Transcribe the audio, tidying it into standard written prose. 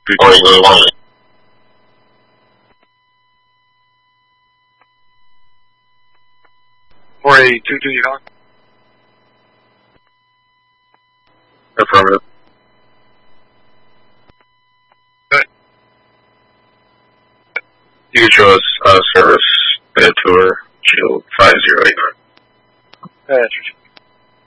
221. 4822, you calling? Affirmative. Good. You can show us service bed tour, shield 5089. That's